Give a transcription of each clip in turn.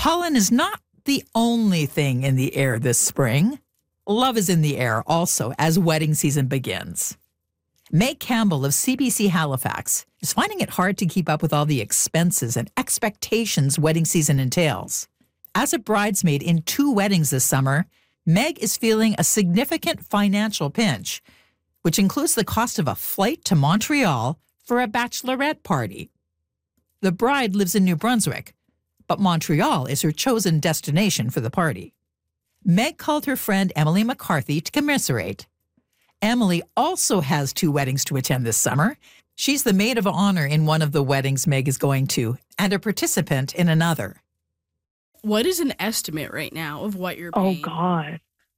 Pollen is not the only thing in the air this spring. Love is in the air also as wedding season begins. Meg Campbell of CBC Halifax is finding it hard to keep up with all the expenses and expectations wedding season entails. As a bridesmaid in 2 weddings this summer, Meg is feeling a significant financial pinch, which includes the cost of a flight to Montreal for a bachelorette party. The bride lives in New Brunswick, but Montreal is her chosen destination for the party. Meg called her friend Emily McCarthy to commiserate. Emily also has 2 weddings to attend this summer. She's the maid of honor in one of the weddings Meg is going to, and a participant in another. What is an estimate right now of what you're Oh, paying? God.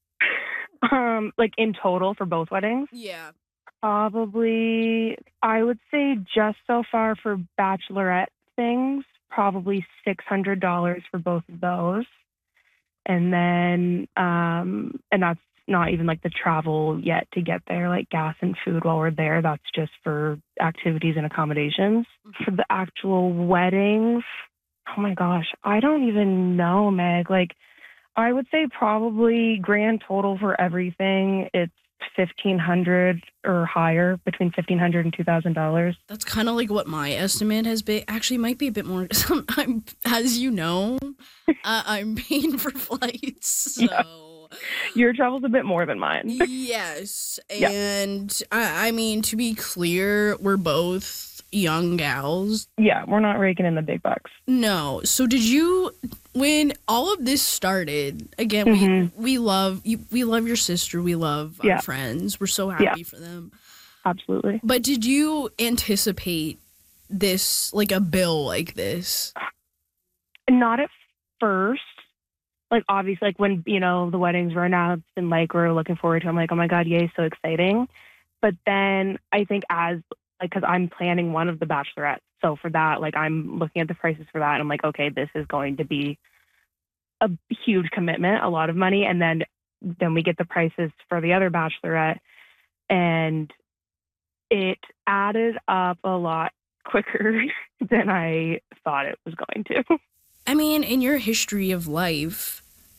Like in total for both weddings? Yeah. Probably, I would say just so far for bachelorette things, probably $600 for both of those. And then, and that's not even like the travel yet to get there, like gas and food while we're there. That's just for activities and accommodations. For the actual weddings, oh my gosh, I don't even know, Meg. Like, I would say probably grand total for everything, it's $1,500 or higher, between $1,500 and $2,000. That's kind of like what my estimate has been. Actually, might be a bit more. As you know, I'm paying for flights, so... Yeah. Your travel's a bit more than mine. Yes, and I mean, to be clear, we're both young gals. Yeah, we're not raking in the big bucks. No. So did you, when all of this started, again, we love you, we love your sister, we love our friends. We're so happy for them. Absolutely. But did you anticipate this, like a bill like this? Not at first. Like, obviously, like when, you know, the weddings were announced and like we're looking forward to it, I'm like, oh my God, yay, so exciting. But then I think as, like, because I'm planning one of the bachelorettes. So for that, like, I'm looking at the prices for that. And I'm like, okay, this is going to be a huge commitment, a lot of money. And then we get the prices for the other bachelorette. And it added up a lot quicker than I thought it was going to. I mean, in your history of life,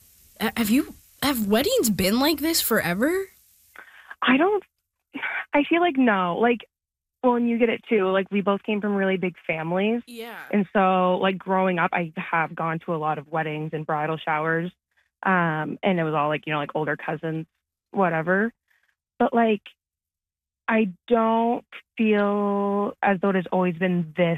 have weddings been like this forever? I feel like no. Like, well, and you get it too. Like, we both came from really big families. Yeah. And so, like, growing up, I have gone to a lot of weddings and bridal showers. And it was all, like, you know, like older cousins, whatever. But, like, I don't feel as though it has always been this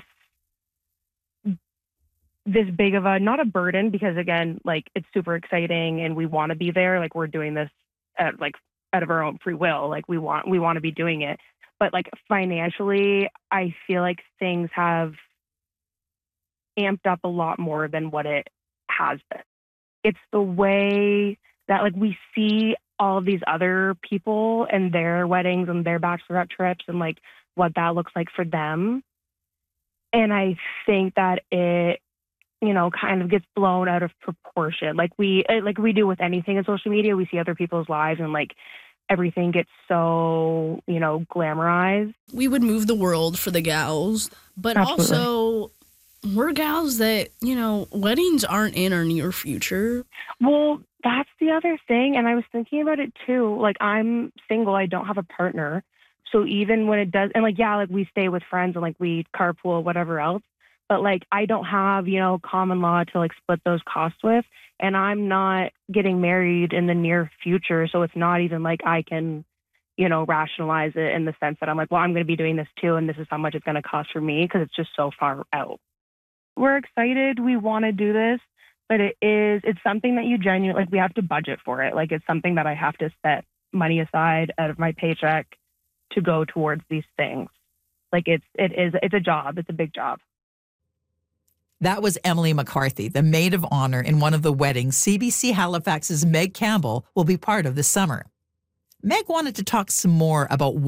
big of a, not a burden, because again, like, it's super exciting and we want to be there. Like, we're doing this out of our own free will. Like, we want to be doing it. But like, financially, I feel like things have amped up a lot more than what it has been. It's the way that, like, we see all of these other people and their weddings and their bachelorette trips and like what that looks like for them. And I think that it, you know, kind of gets blown out of proportion. Like we do with anything in social media, we see other people's lives and like everything gets so, you know, glamorized. We would move the world for the gals, but Absolutely. also we're gals that, you know, weddings aren't in our near future. Well, that's the other thing. And I was thinking about it too. Like, I'm single, I don't have a partner. So even when it does, and like, yeah, like we stay with friends and like we carpool, whatever else. But like, I don't have, you know, common law to like split those costs with. And I'm not getting married in the near future. So it's not even like I can, you know, rationalize it in the sense that I'm like, well, I'm going to be doing this too. And this is how much it's going to cost for me, because it's just so far out. We're excited. We want to do this, but it's something that you genuinely, like, we have to budget for it. Like, it's something that I have to set money aside out of my paycheck to go towards these things. Like, it's a job. It's a big job. That was Emily McCarthy, the maid of honor in one of the weddings CBC Halifax's Meg Campbell will be part of this summer. Meg wanted to talk some more about